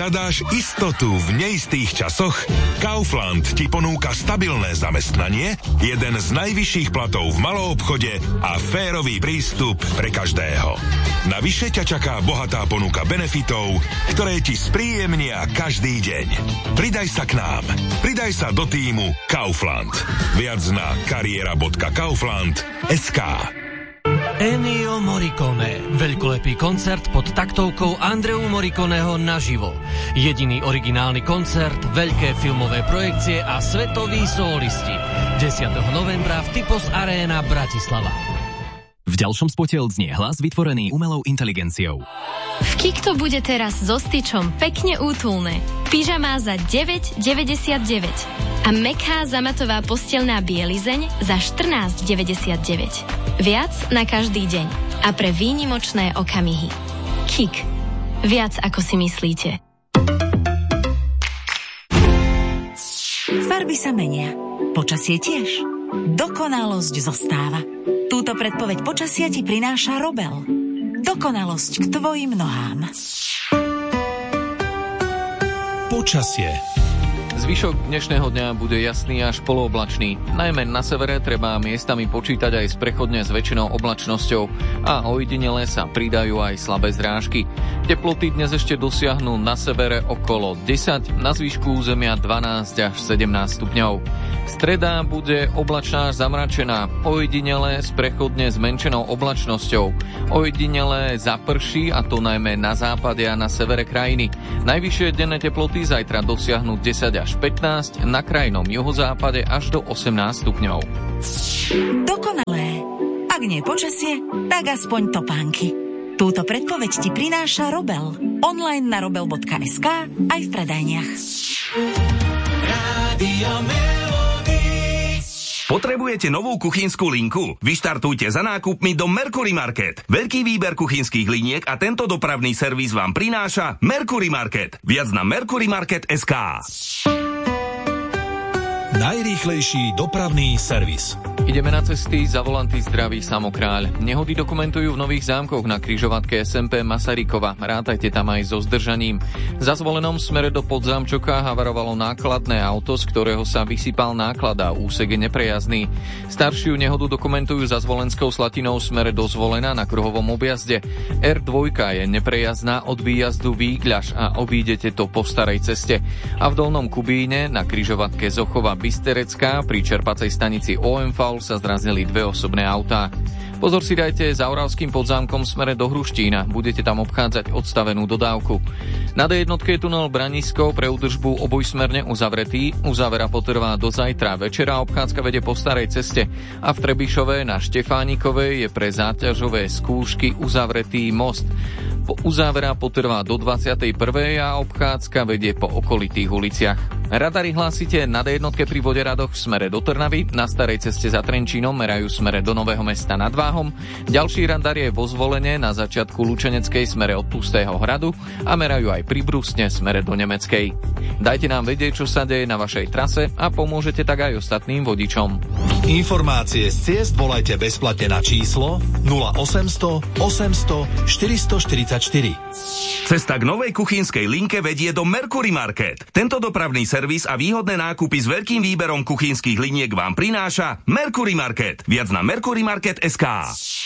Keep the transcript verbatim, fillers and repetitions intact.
Hľadáš istotu v neistých časoch? Kaufland ti ponúka stabilné zamestnanie, jeden z najvyšších platov v maloobchode a férový prístup pre každého. Navyše ťa čaká bohatá ponuka benefitov, ktoré ti spríjemnia každý deň. Pridaj sa k nám. Pridaj sa do tímu Kaufland. Viac na kariéra bodka kaufland bodka es ká. Ennio Morricone. Veľkolepý koncert pod taktovkou Andreu Morriconeho naživo. Jediný originálny koncert, veľké filmové projekcie a svetoví solisti. desiateho novembra v Typos Arena Bratislava. V ďalšom spote odznie hlas vytvorený umelou inteligenciou. V Kikto bude teraz so styčom pekne útulné. Pyžamá za deväť deväťdesiatdeväť a mäkká zamatová posteľná bielizeň za štrnásť deväťdesiatdeväť. Viac na každý deň a pre výnimočné okamihy. Kik. Viac ako si myslíte. Farby sa menia. Počasie tiež. Dokonalosť zostáva. Túto predpoveď počasia ti prináša Robel. Dokonalosť k tvojim nohám. Počasie. Zvyšok dnešného dňa bude jasný až polooblačný. Najmä na severe treba miestami počítať aj s prechodne zväčšenou oblačnosťou a ojedinele sa pridajú aj slabé zrážky. Teploty dnes ešte dosiahnu na severe okolo desať, na zvyšku územia dvanásť až sedemnásť stupňov. Streda bude oblačná až zamračená, ojedinele s prechodne zmenšenou oblačnosťou. Ojedinele zaprší, a to najmä na západe a na severe krajiny. Najvyššie denné teploty zajtra dosiahnu desať až pätnásť, na krajnom juhozápade až do osemnásť stupňov. Dokonalé. Ak nie počasie, tak aspoň topánky. Túto predpoveď ti prináša Robel. Online na robel bodka es ká aj v predajniach. Rádio Potrebujete novú kuchynskú linku? Vyštartujte za nákupmi do Mercury Market. Veľký výber kuchynských liniek a tento dopravný servis vám prináša Mercury Market. Viac na mercury market bodka es ká. Najrýchlejší dopravný servis. Ideme na cesty, za volanty zdraví Samokráľ. Nehody dokumentujú v Nových Zámkoch na križovatke es em pé Masarykova. Rátajte tam aj so zdržaním. Za zvolenom smere do Podzámčoka havarovalo nákladné auto, z ktorého sa vysypal náklad a úsek je neprejazdný. Staršiu nehodu dokumentujú za Zvolenskou Slatinou smere do Zvolena na kruhovom objazde. er dva je neprejazdná od výjazdu Výgľaš a obídete to po starej ceste. A v Dolnom Kubíne na križovatke Zochova Bysterecká pri čerpacej stanici ó em vé sa zrazili dve osobné autá. Pozor si dajte za Oravským Podzámkom smere do Hruštína. Budete tam obchádzať odstavenú dodávku. Na dé jedna je tunel Branisko pre údržbu obojsmerne uzavretý. Uzávera potrvá do zajtra večera. Obchádzka vedie po starej ceste. A v Trebišove na Štefánikovej je pre záťažové skúšky uzavretý most. Po uzávera potrvá do dvadsiatej prvej a obchádzka vedie po okolitých uliciach. Radary hlásite na dé jedna pri Voderadoch v smere do Trnavy, na starej ceste za Trenčínom merajú smere do Nového Mesta nad Váhom. Ďalší radar je vo Zvolene na začiatku Lučeneckej smere od Pustého hradu a merajú aj pri Brusne smere do Nemeckej. Dajte nám vedieť, čo sa deje na vašej trase a pomôžete tak aj ostatným vodičom. Informácie z ciest volajte bezplatne na číslo nula osemsto osemsto štyristoštyridsaťštyri. Cesta k novej kuchynskej linke vedie do Mercury Market. Tento dopravný servis a výhodné nákupy s veľkým výberom kuchynských liniek vám prináša Mercury Market. Viac na mercury market bodka es ká.